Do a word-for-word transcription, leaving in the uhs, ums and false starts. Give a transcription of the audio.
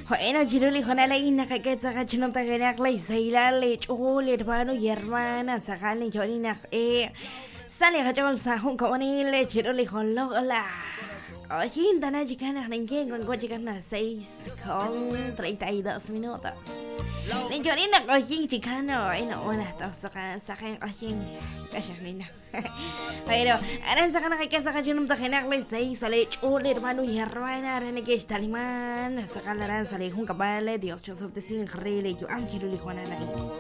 Bueno, chiruli jonala ina kaketsa kachino taganak lay sailale chule hermano y hermana sakani chorina eh sale kachol sa hun kawanile chiruli jonlo la Oye, Dana chicana rengue con cochicana seis con treinta y dos minutos. Nen chorina cochín chicano, ay no, una tosa sacan cochín cachorina. Pero ahora sacan que que sacan chunum tajenak le seis sale chule hermano y hermana rengue talimán sacan la sale hun cabale dios yo sobre sin rele yo anchiro li juana la